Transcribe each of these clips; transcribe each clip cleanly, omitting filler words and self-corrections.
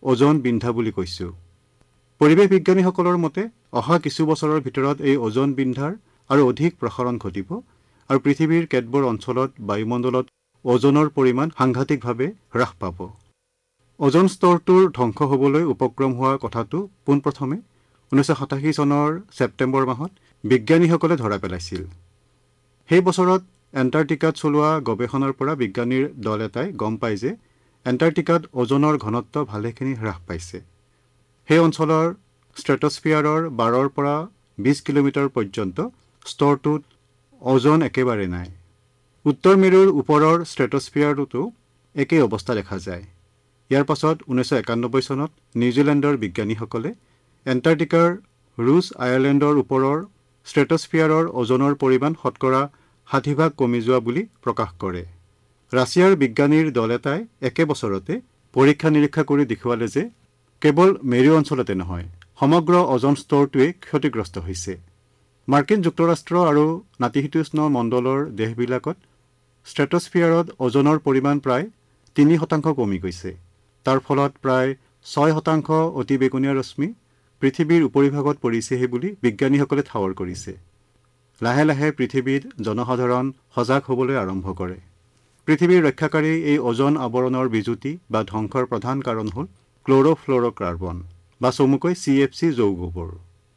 ওজন বিন্ধা বুলি কৈছোঁ। পৰিৱেশ বিজ্ঞানীসকলৰ মতে অহা কিছু বছৰৰ ভিতৰত এই ওজন বিন্ধাৰ আৰু অধিক প্ৰসাৰণ ঘটিব আৰু পৃথিৱীৰ কেতবোৰ অঞ্চলত বায়ুমণ্ডলত ওজনৰ পৰিমাণ সাংঘাতিকভাৱে হ্ৰাস পাব। ওজন স্তৰটোৰ ধ্বংস হ'বলৈ উপক্ৰম হোৱা কথাটো পোনপ্ৰথমে 1987 চনৰ ছেপ্টেম্বৰ মাহত বিজ্ঞানীসকলে ধৰা পেলাইছিল। সেই বছৰত এণ্টাৰ্কটিকাত চলোৱা গৱেষণাৰ পৰা বিজ্ঞানীৰ দল এটাই গম পায় যে এণ্টাৰ্কটিকাত ওজনৰ ঘনত্ব ভালেখিনি হ্ৰাস পাইছে। সেই অঞ্চলৰ ষ্ট্ৰেটস্ফিয়াৰৰ 12 পৰা 20 কিলোমিটাৰ পৰ্যন্ত স্তৰটোত ওজন একেবাৰে নাই। উত্তৰ মেৰুৰ ওপৰৰ ষ্ট্ৰেটস্ফিয়াৰতো একেই অৱস্থা দেখা যায়। ইয়াৰ পাছত 1991 চনত নিউজিলেণ্ডৰ বিজ্ঞানীসকলে এণ্টাৰ্কটিকাৰ ৰুছ আইলেণ্ডৰ ওপৰৰ ষ্ট্ৰেটস্ফিয়াৰৰ ওজনৰ পৰিমাণ শতকৰা 60% কমি যোৱা বুলি প্ৰকাশ কৰে। ৰাছিয়াৰ বিজ্ঞানীৰ দল এটাই একে বছৰতে পৰীক্ষা নিৰীক্ষা কৰি দেখুৱালে যে কেৱল মেৰু অঞ্চলতে নহয়, সমগ্ৰ ওজন স্তৰটোৱে ক্ষতিগ্ৰস্ত হৈছে। মাৰ্কিন যুক্তৰাষ্ট্ৰ আৰু নাতিশীতোষ্ণ মণ্ডলৰ দেশবিলাকত ষ্ট্ৰেটস্ফিয়াৰত ওজনৰ পৰিমাণ প্ৰায় 3% কমি গৈছে। তাৰ ফলত প্ৰায় 6% অতিবেগুনীয়া ৰশ্মি পৃথিৱীৰ উপৰিভাগত পৰিছেহি বুলি বিজ্ঞানীসকলে ঠাৱৰ কৰিছে। লাহে লাহে পৃথিৱীত জনসাধাৰণ সজাগ হ'বলৈ আৰম্ভ কৰে। পৃথিৱীৰ ৰক্ষাকাৰী এই ওজন আৱৰণৰ বিজুতি বা ধ্বংসৰ প্ৰধান কাৰণ হ'ল ক্ল'ৰ'ফ্ল'ৰ'কাৰ্বন বা চমুকৈ CFC যৌগবোৰ।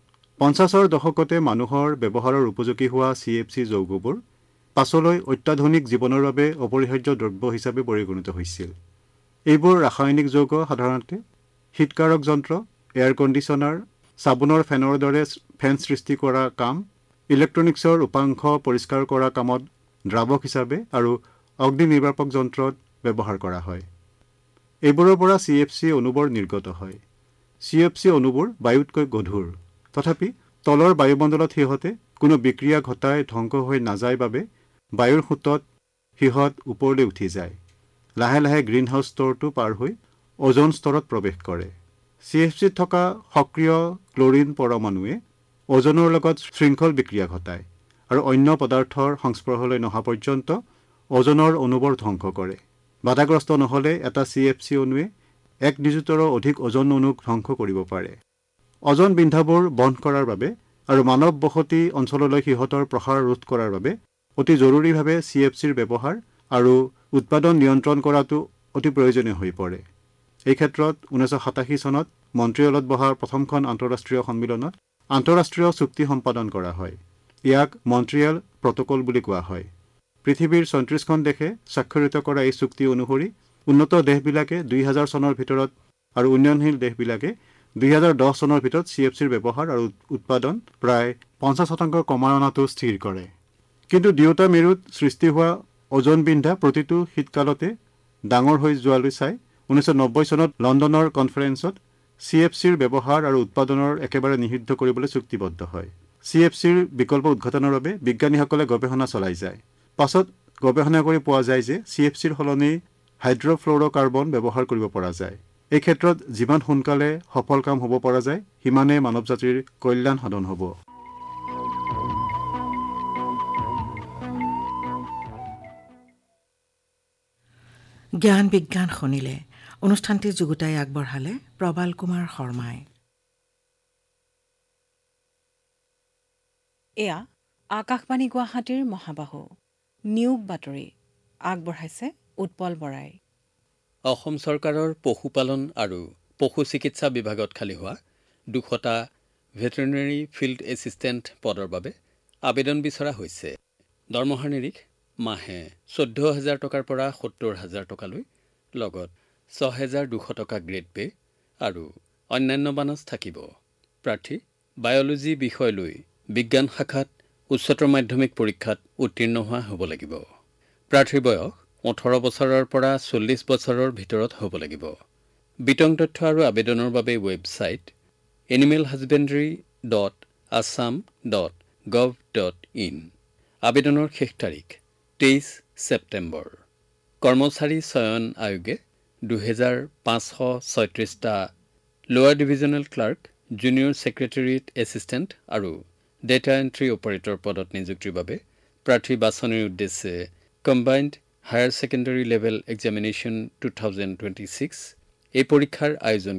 50ৰ দশকতে মানুহৰ ব্যৱহাৰৰ উপযোগী হোৱা CFC যৌগবোৰ পাছলৈ অত্যাধুনিক জীৱনৰ বাবে অপৰিহাৰ্য দ্ৰব্য হিচাপে পৰিগণিত হৈছিল। এইবোৰ ৰাসায়নিক যৌগ সাধাৰণতে শীতকাৰক যন্ত্ৰ, এয়াৰ কণ্ডিশ্যনাৰ, চাবোনৰ ফেনৰ দৰে ফেন সৃষ্টি কৰা কাম, ইলেক্ট্ৰনিক্সৰ উপাংশ পৰিষ্কাৰ কৰা কামত দ্ৰাৱক হিচাপে আৰু অগ্নি নিৰ্বাপক যন্ত্ৰত ব্যৱহাৰ কৰা হয়। এইবোৰৰ পৰা CFC অণুবোৰ নিৰ্গত হয়। CFC অণুবোৰ বায়ুতকৈ গধুৰ, তথাপি তলৰ বায়ুমণ্ডলত সিহঁতে কোনো বিক্ৰিয়া ঘটাই ধ্বংস হৈ নাযায় বাবে বায়ুৰ সোঁতত সিহঁত ওপৰলৈ উঠি যায়। লাহে লাহে গ্ৰীণহাউছ স্তৰটো পাৰ হৈ ওজন স্তৰত প্ৰৱেশ কৰে। CFCত থকা সক্ৰিয় ক্লৰিন পৰমাণুৱে ওজনৰ লগত শৃংখল বিক্ৰিয়া ঘটায় আৰু অন্য পদাৰ্থৰ সংস্পৰ্শলৈ নহা পৰ্যন্ত ওজনৰ অণুবোৰ ধ্বংস কৰে। বাধাগ্ৰস্ত নহ'লে এটা CFC অণুৱে 1 নিযুতৰো অধিক ওজন অণুক ধ্বংস কৰিব পাৰে। ওজন বিন্ধাবোৰ বন্ধ কৰাৰ বাবে আৰু মানৱ বসতি অঞ্চললৈ সিহঁতৰ প্ৰসাৰ ৰোধ কৰাৰ বাবে অতি জৰুৰীভাৱে CFCৰ ব্যৱহাৰ আৰু উৎপাদন নিয়ন্ত্ৰণ কৰাটো অতি প্ৰয়োজনীয় হৈ পৰে। এই ক্ষেত্ৰত 1987 চনত মন্ট্ৰিয়লত বহা প্ৰথমখন আন্তঃৰাষ্ট্ৰীয় সন্মিলনত আন্তঃৰাষ্ট্ৰীয় চুক্তি সম্পাদন কৰা হয়। ইয়াক মন্ট্ৰিয়েল প্ৰট'কল বুলি কোৱা হয়। পৃথিৱীৰ 34খন দেশে স্বাক্ষৰিত কৰা এই চুক্তি অনুসৰি উন্নত দেশবিলাকে 2000 চনৰ ভিতৰত আৰু উন্নয়নশীল দেশবিলাকে 2010 চনৰ ভিতৰত CFCৰ ব্যৱহাৰ আৰু উৎপাদন প্ৰায় 50% কমাই অনাটো স্থিৰ কৰে। কিন্তু দুয়োটা মেৰুত সৃষ্টি হোৱা ওজন বিন্ধা প্ৰতিটো শীতকালতে ডাঙৰ হৈ যোৱালৈ চাই 1990 চনত লণ্ডনৰ কনফাৰেন্সত CFCৰ ব্যৱহাৰ আৰু উৎপাদনৰ একেবাৰে নিষিদ্ধ কৰিবলৈ চুক্তিবদ্ধ হয়। CFCৰ বিকল্প উদ্ঘাটনৰ বাবে বিজ্ঞানীসকলে গৱেষণা চলাই যায়। পাছত গৱেষণা কৰি পোৱা যায় যে CFCৰ সলনি হাইড্ৰ'ফ্ল'ৰ'কাৰ্বন ব্যৱহাৰ কৰিব পৰা যায়। এই ক্ষেত্ৰত যিমান সোনকালে সফল কাম হ'ব পৰা যায় সিমানে মানৱ জাতিৰ কল্যাণ সাধন হ'ব। জ্ঞান বিজ্ঞান শুনিলে। অনুষ্ঠানটি যুগুতাই আগবঢ়ালে প্ৰবাল কুমাৰ শৰ্মাই। এয়া আকাশবাণী গুৱাহাটীৰ মহাবাহু নিয়োগ বাতৰি আগবঢ়াইছে উৎপল বৰাই। অসম চৰকাৰৰ পশুপালন আৰু পশু চিকিৎসা বিভাগত খালী হোৱা 200টা ভেটেৰিনেৰী ফিল্ড এছিষ্টেণ্ট পদৰ বাবে আবেদন বিচৰা হৈছে। দৰমহাৰ নিৰিখ মাহে 14,000 টকাৰ পৰা 70,000 টকালৈ, লগত 6,200 টকা গ্ৰেড পে আৰু অন্যান্য বানচ থাকিব। প্ৰাৰ্থী বায়'লজি বিষয় লৈ বিজ্ঞান শাখাত উচ্চতৰ মাধ্যমিক পৰীক্ষাত উত্তীৰ্ণ হোৱা হ'ব লাগিব। প্ৰাৰ্থীৰ বয়স 18 বছৰৰ পৰা 40 বছৰৰ ভিতৰত হ'ব লাগিব। বিতং তথ্য আৰু আবেদনৰ বাবে ৱেবছাইট animalhusbandry.assam.gov.in। আবেদনৰ শেষ তাৰিখ 23 ছেপ্টেম্বৰ। কৰ্মচাৰী চয়ন আয়োগে 2,536টা লোৱাৰ divisional clerk, junior secretariat assistant আৰু ডেটা এণ্ট্ৰি অপাৰেটৰ পদত নিযুক্তিৰ বাবে প্ৰাৰ্থী বাছনিৰ উদ্দেশ্যে combined higher secondary level examination 2026 এই পৰীক্ষাৰ আয়োজন